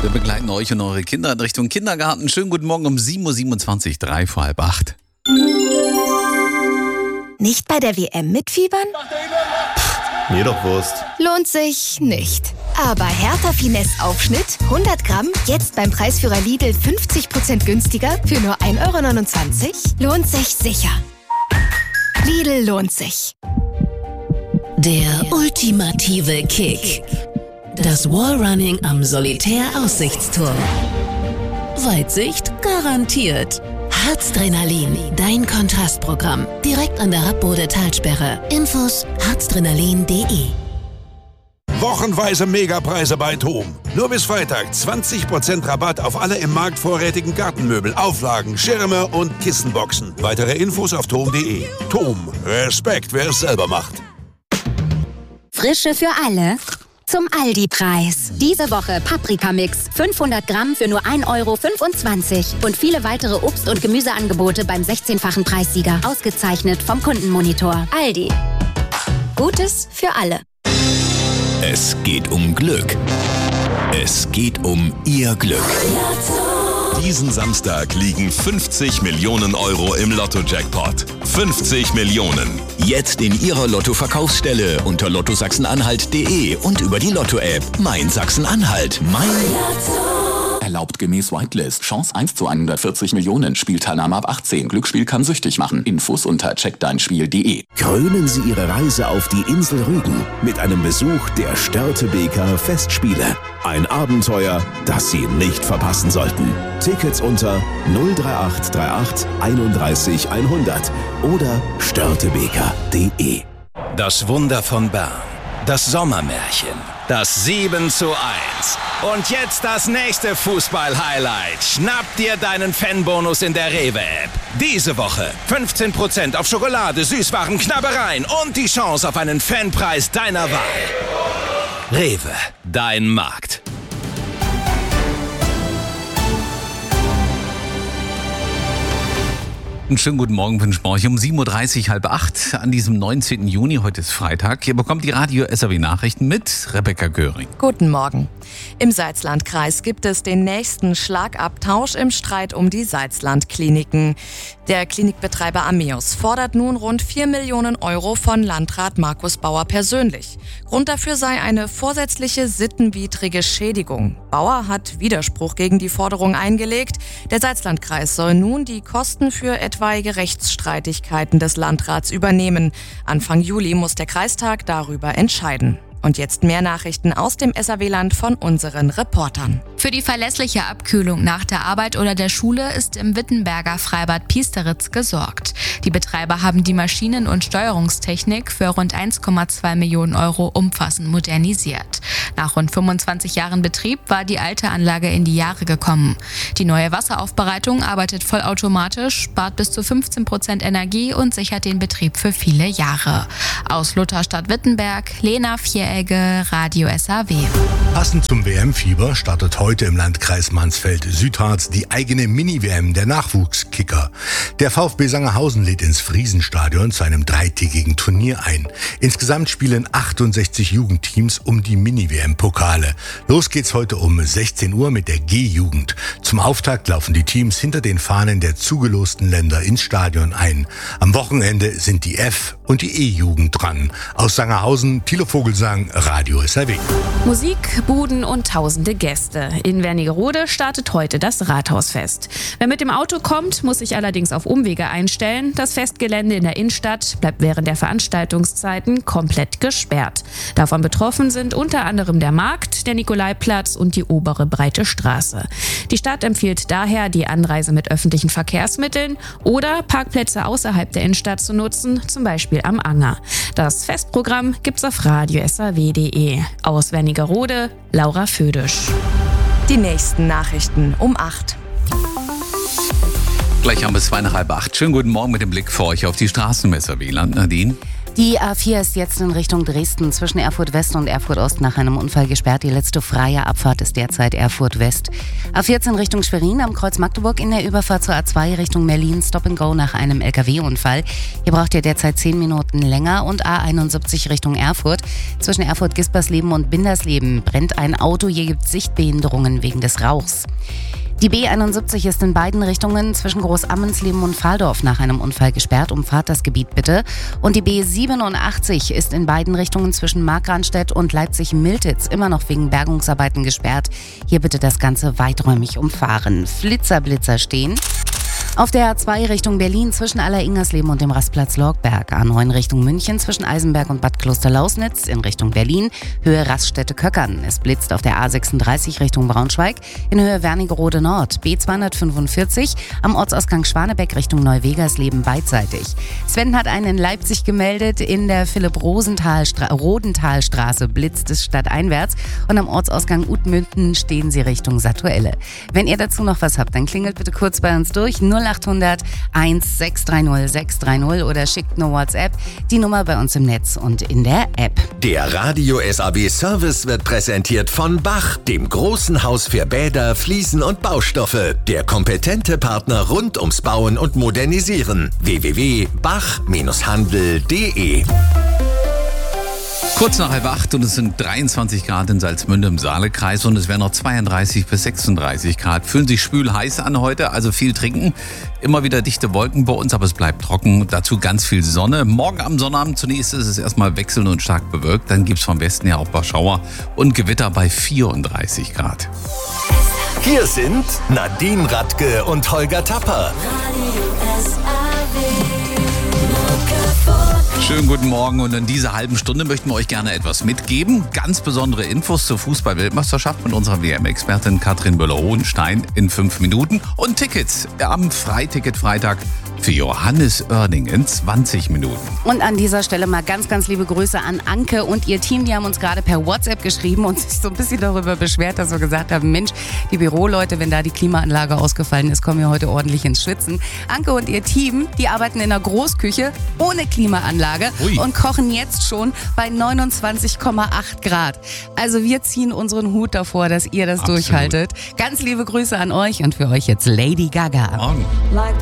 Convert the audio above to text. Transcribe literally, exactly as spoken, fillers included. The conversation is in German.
Wir begleiten euch und eure Kinder in Richtung Kindergarten. Schönen guten Morgen um sieben Uhr siebenundzwanzig, drei vor halb acht. Nicht bei der W M mitfiebern? Mir doch Wurst. Lohnt sich nicht. Aber Hertha Finesse Aufschnitt hundert Gramm, jetzt beim Preisführer Lidl fünfzig Prozent günstiger für nur ein Euro neunundzwanzig? Lohnt sich sicher. Lidl lohnt sich. Der ultimative Kick. Das Wallrunning am Solitär-Aussichtsturm. Weitsicht garantiert. Harzdrenalin, dein Kontrastprogramm. Direkt an der Rappbode-Talsperre. Infos harzdrenalin punkt de. Wochenweise Megapreise bei TOM. Nur bis Freitag zwanzig Prozent Rabatt auf alle im Markt vorrätigen Gartenmöbel, Auflagen, Schirme und Kissenboxen. Weitere Infos auf tom punkt de. TOM. Respekt, wer es selber macht. Frische für alle zum Aldi-Preis. Diese Woche Paprikamix, fünfhundert Gramm für nur ein Euro fünfundzwanzig. Und viele weitere Obst- und Gemüseangebote beim sechzehnfachen Preissieger. Ausgezeichnet vom Kundenmonitor. Aldi. Gutes für alle. Es geht um Glück. Es geht um Ihr Glück. Diesen Samstag liegen fünfzig Millionen Euro im Lotto-Jackpot. fünfzig Millionen. Jetzt in Ihrer Lotto-Verkaufsstelle unter lotto sachsen-anhalt punkt de und über die Lotto-App. Mein Sachsen-Anhalt. Mein Lotto. Erlaubt gemäß Whitelist. Chance eins zu hundertvierzig Millionen. Spielteilnahme ab achtzehn. Glücksspiel kann süchtig machen. Infos unter check dein spiel punkt de. Krönen Sie Ihre Reise auf die Insel Rügen mit einem Besuch der Störtebeker Festspiele. Ein Abenteuer, das Sie nicht verpassen sollten. Tickets unter null drei acht drei acht einunddreißig hundert oder störtebeker punkt de. Das Wunder von Bern. Das Sommermärchen. Das sieben zu eins. Und jetzt das nächste Fußball-Highlight. Schnapp dir deinen Fanbonus in der Rewe-App. Diese Woche fünfzehn Prozent auf Schokolade, Süßwaren, Knabbereien und die Chance auf einen Fanpreis deiner Wahl. Rewe, dein Markt. Einen schönen guten Morgen wünschen wir euch um sieben Uhr dreißig, halb acht an diesem neunzehnten Juni. Heute ist Freitag. Ihr bekommt die Radio-S R W-Nachrichten mit Rebecca Göring. Guten Morgen. Im Salzlandkreis gibt es den nächsten Schlagabtausch im Streit um die Salzlandkliniken. Der Klinikbetreiber Ameos fordert nun rund vier Millionen Euro von Landrat Markus Bauer persönlich. Grund dafür sei eine vorsätzliche sittenwidrige Schädigung. Bauer hat Widerspruch gegen die Forderung eingelegt. Der Salzlandkreis soll nun die Kosten für etwaige Rechtsstreitigkeiten des Landrats übernehmen. Anfang Juli muss der Kreistag darüber entscheiden. Und jetzt mehr Nachrichten aus dem S R W-Land von unseren Reportern. Für die verlässliche Abkühlung nach der Arbeit oder der Schule ist im Wittenberger Freibad Piesteritz gesorgt. Die Betreiber haben die Maschinen- und Steuerungstechnik für rund eins Komma zwei Millionen Euro umfassend modernisiert. Nach rund fünfundzwanzig Jahren Betrieb war die alte Anlage in die Jahre gekommen. Die neue Wasseraufbereitung arbeitet vollautomatisch, spart bis zu fünfzehn Prozent Energie und sichert den Betrieb für viele Jahre. Aus Lutherstadt Wittenberg, Lena Vieregge, Radio S R W. Passend zum W M-Fieber startet heute im Landkreis Mansfeld-Südharz die eigene Mini-W M der Nachwuchskicker. Der VfB Sangerhausen lädt ins Friesenstadion zu einem dreitägigen Turnier ein. Insgesamt spielen achtundsechzig Jugendteams um die Mini-W M-Pokale. Los geht's heute um sechzehn Uhr mit der G-Jugend. Zum Auftakt laufen die Teams hinter den Fahnen der zugelosten Länder ins Stadion ein. Am Wochenende sind die F- und die E-Jugend dran. Aus Sangerhausen, Thilo Vogelsang, Radio S R W. Musik, Buden und tausende Gäste. In Wernigerode startet heute das Rathausfest. Wer mit dem Auto kommt, muss sich allerdings auf Umwege einstellen. Das Festgelände in der Innenstadt bleibt während der Veranstaltungszeiten komplett gesperrt. Davon betroffen sind unter anderem der Markt, der Nikolaiplatz und die obere Breite Straße. Die Stadt empfiehlt daher, die Anreise mit öffentlichen Verkehrsmitteln oder Parkplätze außerhalb der Innenstadt zu nutzen, zum Beispiel am Anger. Das Festprogramm gibt's auf radio s r w punkt de. Aus Wernigerode, Laura Födisch. Die nächsten Nachrichten um acht. Gleich haben wir es zwei nach halb acht. Schönen guten Morgen mit dem Blick für euch auf die Straßenmesser. Wieland, Nadine? Die A vier ist jetzt in Richtung Dresden zwischen Erfurt West und Erfurt Ost nach einem Unfall gesperrt. Die letzte freie Abfahrt ist derzeit Erfurt West. A vierzehn Richtung Schwerin am Kreuz Magdeburg in der Überfahrt zur A zwei Richtung Berlin. Stop and Go nach einem L K W-Unfall. Hier braucht ihr derzeit zehn Minuten länger. Und A einundsiebzig Richtung Erfurt. Zwischen Erfurt Gispersleben und Bindersleben brennt ein Auto. Hier gibt es Sichtbehinderungen wegen des Rauchs. Die B einundsiebzig ist in beiden Richtungen zwischen Großammensleben und Fahldorf nach einem Unfall gesperrt. Umfahrt das Gebiet bitte. Und die B siebenundachtzig ist in beiden Richtungen zwischen Markranstädt und Leipzig-Miltitz immer noch wegen Bergungsarbeiten gesperrt. Hier bitte das Ganze weiträumig umfahren. Flitzer, Blitzer stehen. Auf der A zwei Richtung Berlin zwischen Aller-Ingersleben und dem Rastplatz Lorgberg. A neun Richtung München zwischen Eisenberg und Bad Klosterlausnitz. In Richtung Berlin Höhe Raststätte-Köckern. Es blitzt auf der A sechsunddreißig Richtung Braunschweig in Höhe Wernigerode Nord. B zweihundertfünfundvierzig am Ortsausgang Schwanebeck Richtung Neuwegersleben beidseitig. Sven hat einen in Leipzig gemeldet. In der Philipp-Rosenthal-Straße blitzt es stadteinwärts. Und am Ortsausgang Utmünden stehen sie Richtung Satuelle. Wenn ihr dazu noch was habt, dann klingelt bitte kurz bei uns durch. null achthundert eins sechs drei null sechs drei null oder schickt nur WhatsApp. Die Nummer bei uns im Netz und in der App. Der Radio S A B Service wird präsentiert von Bach, dem großen Haus für Bäder, Fliesen und Baustoffe. Der kompetente Partner rund ums Bauen und Modernisieren. w w w punkt bach handel punkt de. Kurz nach halb acht und es sind dreiundzwanzig Grad in Salzmünde im Saalekreis und es werden noch zweiunddreißig bis sechsunddreißig Grad. Fühlen sich schwül heiß an heute, also viel trinken. Immer wieder dichte Wolken bei uns, aber es bleibt trocken. Dazu ganz viel Sonne. Morgen am Sonnabend zunächst ist es erstmal wechselnd und stark bewölkt. Dann gibt es vom Westen her auch ein paar Schauer und Gewitter bei vierunddreißig Grad. Hier sind Nadine Radke und Holger Tapper. Schönen guten Morgen und in dieser halben Stunde möchten wir euch gerne etwas mitgeben. Ganz besondere Infos zur Fußball-Weltmeisterschaft mit unserer W M-Expertin Katrin Müller-Hohenstein in fünf Minuten und Tickets am Freiticket-Freitag für Johannes Oerding in zwanzig Minuten. Und an dieser Stelle mal ganz, ganz liebe Grüße an Anke und ihr Team. Die haben uns gerade per WhatsApp geschrieben und sich so ein bisschen darüber beschwert, dass wir gesagt haben, Mensch, die Büroleute, wenn da die Klimaanlage ausgefallen ist, kommen wir heute ordentlich ins Schwitzen. Anke und ihr Team, die arbeiten in einer Großküche ohne Klimaanlage Ui. und kochen jetzt schon bei neunundzwanzig Komma acht Grad. Also wir ziehen unseren Hut davor, dass ihr das Absolut. durchhaltet. Ganz liebe Grüße an euch und für euch jetzt Lady Gaga. Morgen. Like